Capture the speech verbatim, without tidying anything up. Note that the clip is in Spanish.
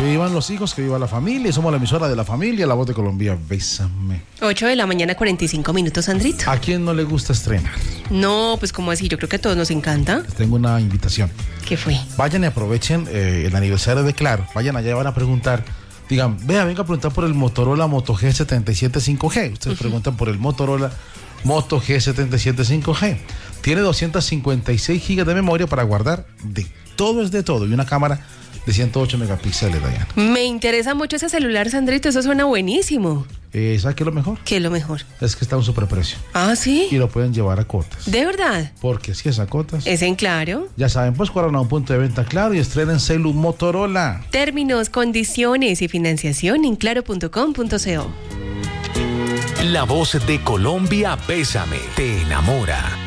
Que vivan los hijos, que viva la familia. Somos la emisora de la familia, la voz de Colombia. Bésame. ocho de la mañana, cuarenta y cinco minutos, Sandrito. ¿A quién no le gusta estrenar? No, pues como así, yo creo que a todos nos encanta. Les tengo una invitación. ¿Qué fue? Vayan y aprovechen eh, el aniversario de Claro. Vayan allá y van a preguntar. Digan, vea, venga a preguntar por el Motorola Moto G setenta y siete cinco G. Ustedes uh-huh. preguntan por el Motorola Moto G setenta y siete cinco G. Tiene doscientos cincuenta y seis gigas de memoria para guardar de todo es de todo. Y una cámara de ciento ocho megapíxeles, Diana. Me interesa mucho ese celular, Sandrito. Eso suena buenísimo. Eh, ¿Sabes qué es lo mejor? ¿Qué es lo mejor? Es que está a un superprecio. Ah, ¿sí? Y lo pueden llevar a cuotas. ¿De verdad? Porque si es a cuotas. ¿Es en Claro? Ya saben, pues corran a un punto de venta Claro y estrenen celu Motorola. Términos, condiciones y financiación en claro punto com punto co. La voz de Colombia, Bésame, te enamora.